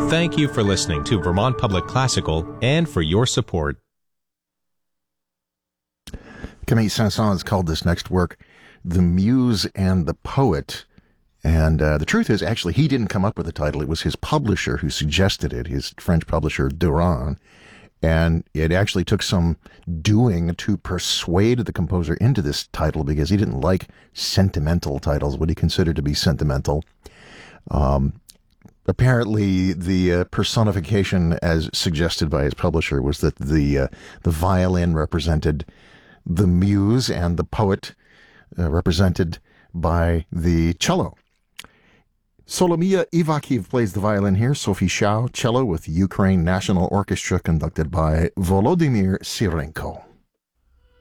Thank you for listening to Vermont Public Classical and for your support. Camille Saint-Saëns called this next work The Muse and the Poet. And the truth is, actually, he didn't come up with the title. It was his publisher who suggested it, his French publisher, Durand. And it actually took some doing to persuade the composer into this title because he didn't like sentimental titles, what he considered to be sentimental. Apparently, the personification, as suggested by his publisher, was that the violin represented the muse and the poet represented by the cello. Solomia Ivakiv plays the violin here. Sophie Shao, cello with Ukraine National Orchestra conducted by Volodymyr Sirenko.